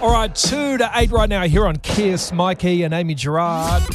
All right, 2 to 8 right now here on Kiss. Mikey and Amy Gerard.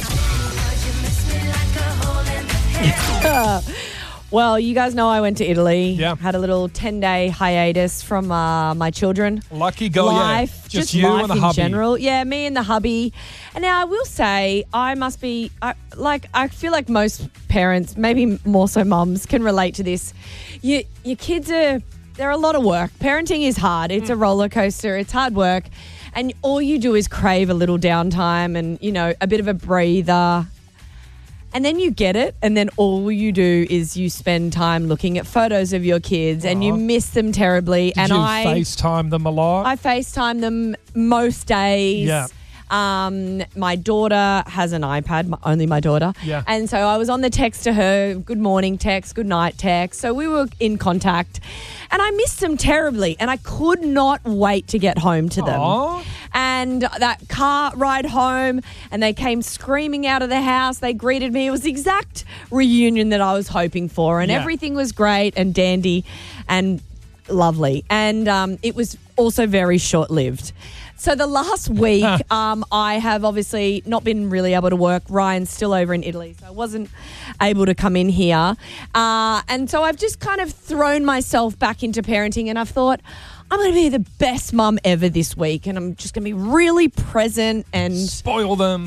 Well, you guys know I went to Italy. Yeah. Had a little 10-day hiatus from my children. Lucky girl, life, yeah. just you life and the in hubby. general. Yeah, me and the hubby. And now I will say I feel like most parents, maybe more so mums, can relate to this. Your kids they're a lot of work. Parenting is hard. It's a roller coaster. It's hard work. And all you do is crave a little downtime and, a bit of a breather. And then you get it, and then all you do is you spend time looking at photos of your kids, and you miss them terribly. Did you FaceTime them a lot? I FaceTime them most days. Yeah. My daughter has an iPad, only my daughter. Yeah. And so I was on the text to her, good morning text, good night text. So we were in contact. And I missed them terribly, and I could not wait to get home to them. Aww. And that car ride home, and they came screaming out of the house. They greeted me. It was the exact reunion that I was hoping for, and everything was great and dandy and lovely. And it was also very short-lived. So the last week, I have obviously not been really able to work. Ryan's still over in Italy, so I wasn't able to come in here. And so I've just kind of thrown myself back into parenting, and I've thought, I'm going to be the best mum ever this week, and I'm just going to be really present and spoil them,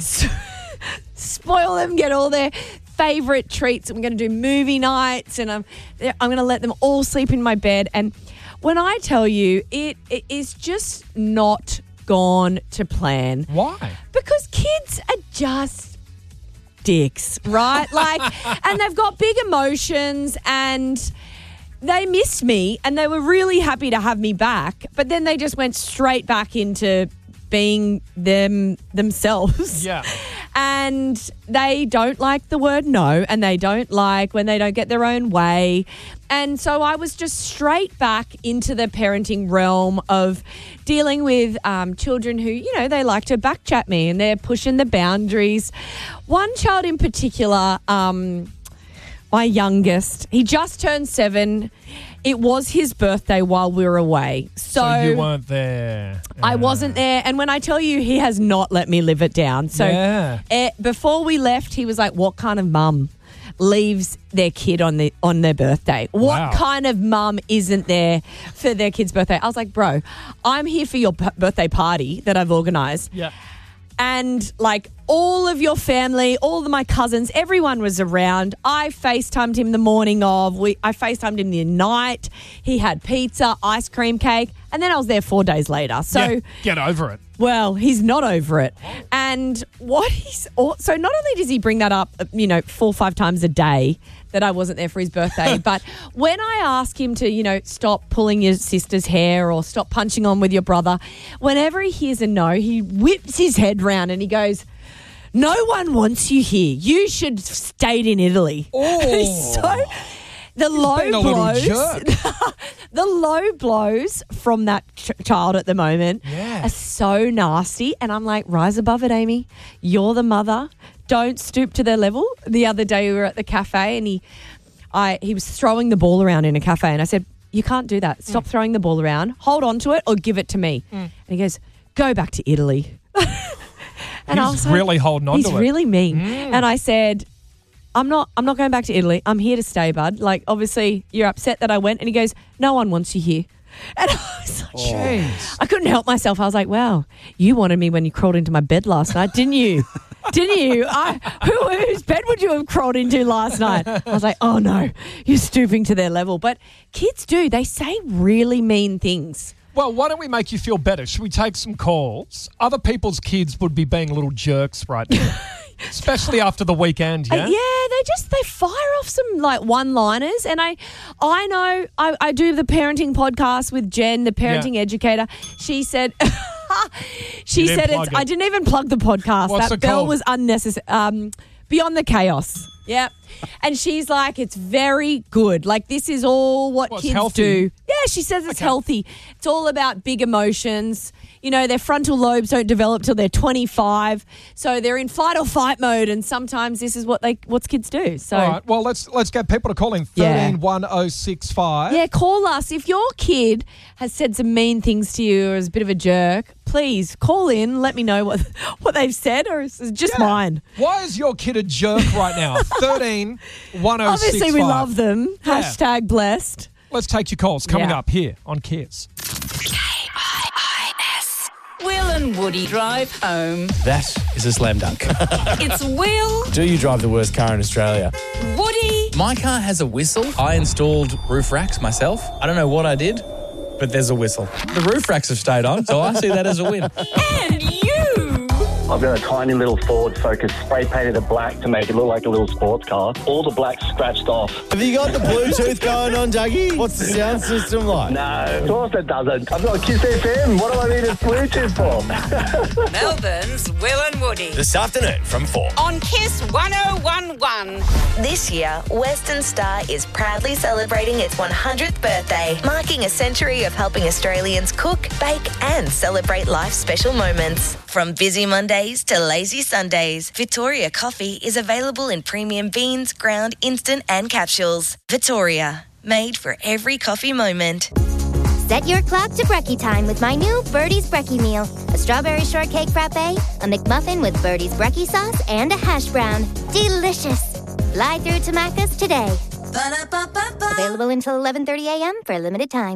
get all their favourite treats. I'm going to do movie nights, and I'm going to let them all sleep in my bed. And when I tell you, it is just not gone to plan. Why? Because kids are just dicks, right? And they've got big emotions, and they missed me, and they were really happy to have me back, but then they just went straight back into being themselves. Yeah. And they don't like the word no, and they don't like when they don't get their own way. And so I was just straight back into the parenting realm of dealing with children who, they like to backchat me, and they're pushing the boundaries. One child in particular, my youngest, he just turned 7. It was his birthday while we were away. So you weren't there. I wasn't there. And when I tell you, he has not let me live it down. So before we left, he was like, what kind of mum leaves their kid on their birthday? What kind of mum isn't there for their kid's birthday? I was like, bro, I'm here for your birthday party that I've organised. Yeah. And all of your family, all of my cousins, everyone was around. I FaceTimed him the morning of. I FaceTimed him the night. He had pizza, ice cream cake, and then I was there 4 days later. So get over it. Well, he's not over it. And so not only does he bring that up, 4 or 5 times a day that I wasn't there for his birthday, but when I ask him to, stop pulling your sister's hair or stop punching on with your brother, whenever he hears a no, he whips his head round and he goes, no one wants you here. You should have stayed in Italy. Oh. So the low blows from that child at the moment are so nasty. And I'm like, rise above it, Amy. You're the mother. Don't stoop to their level. The other day we were at the cafe, and he was throwing the ball around in a cafe, and I said, you can't do that. Stop throwing the ball around. Hold on to it or give it to me. And he goes, go back to Italy. And I was really holding on to it. He's really mean. And I said, I'm not going back to Italy. I'm here to stay, bud. Obviously, you're upset that I went. And he goes, no one wants you here. And I was like, I couldn't help myself. I was like, wow, you wanted me when you crawled into my bed last night, didn't you? Didn't you? Whose bed would you have crawled into last night? I was like, oh, no, you're stooping to their level. But kids do. They say really mean things. Well, why don't we make you feel better? Should we take some calls? Other people's kids would be being little jerks right now, especially after the weekend, yeah? They fire off some one-liners. And I know I do the parenting podcast with Jen, the parenting educator. She said... I didn't even plug the podcast. What's that it bell called? was unnecessary. Beyond the Chaos. Yep. And she's like, it's very good. This is all what kids healthy? do. Yeah, she says it's healthy. It's all about big emotions. their frontal lobes don't develop till they're 25. So they're in fight or fight mode, and sometimes this is what kids do. So all right, well, let's get people to call in 131065. Yeah, call us. If your kid has said some mean things to you or is a bit of a jerk, please call in. Let me know what they've said, or is it just mine? Why is your kid a jerk right now? 131065. Obviously, we love them. Yeah. Hashtag blessed. Let's take your calls coming up here on Kiss. KIIS. Will and Woody drive home. That is a slam dunk. It's Will, Do you drive the worst car in Australia? Woody, My car has a whistle. I installed roof racks myself. I don't know what I did, but there's a whistle. The roof racks have stayed on, so I see that as a win. and you. I've got a tiny little Ford Focus, spray painted it black to make it look like a little sports car. All the black's scratched off. Have you got the Bluetooth going on, Dougie? What's the sound system like? No, of course it doesn't. I've got Kiss FM. What do I need a Bluetooth for? Melbourne's Will and Woody. This afternoon from 4. On Kiss 1011. This year, Western Star is proudly celebrating its 100th birthday, marking a century of helping Australians cook, bake and celebrate life's special moments. From busy Mondays to lazy Sundays, Victoria Coffee is available in premium beans, ground, instant and capsules. Victoria, made for every coffee moment. Set your clock to brekkie time with my new Birdie's Brekkie meal. A strawberry shortcake frappe, a McMuffin with Birdie's Brekkie sauce, and a hash brown. Delicious. Fly through to Macca's today. Available until 11:30 a.m. for a limited time.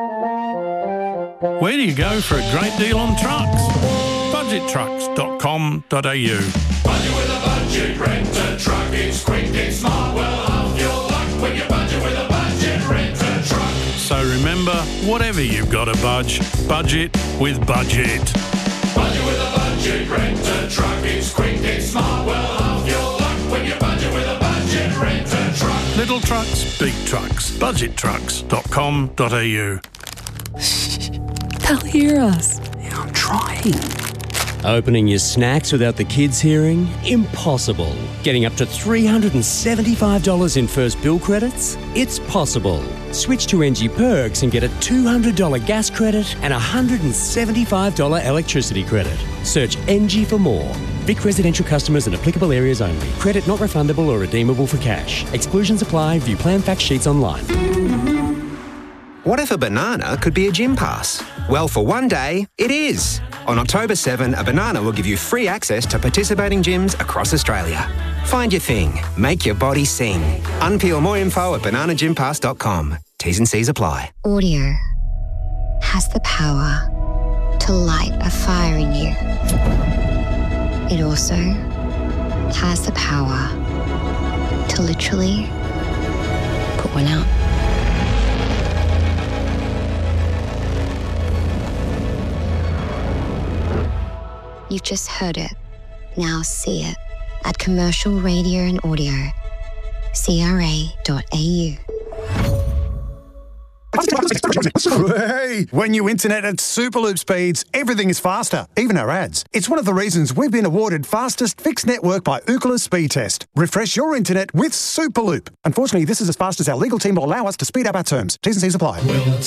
Where do you go for a great deal on trucks? Budgettrucks.com.au. Budget with a budget, rent a truck. It's quick, it's smart, well half your luck when you budget with a budget, rent a truck. So remember, whatever you've got to budget with Budget. Budget with a budget, rent a truck. It's quick, it's smart, well half your luck when you budget with a budget, rent a truck. Little trucks, big trucks. Budgettrucks.com.au. They'll hear us. I'm trying. Opening your snacks without the kids hearing? Impossible. Getting up to $375 in first bill credits? It's possible. Switch to NG Perks and get a $200 gas credit and a $175 electricity credit. Search NG for more. Vic residential customers and applicable areas only. Credit not refundable or redeemable for cash. Exclusions apply. View plan fact sheets online. What if a banana could be a gym pass? Well, for one day, it is. On October 7, a banana will give you free access to participating gyms across Australia. Find your thing. Make your body sing. Unpeel more info at bananagympass.com. T's and C's apply. Audio has the power to light a fire in you. It also has the power to literally put one out. You've just heard it. Now see it at Commercial Radio and Audio, CRA.au. Hey, when you internet at Superloop speeds, everything is faster, even our ads. It's one of the reasons we've been awarded fastest fixed network by Ookla Speed Test. Refresh your internet with Superloop. Unfortunately, this is as fast as our legal team will allow us to speed up our terms. T's and C's apply.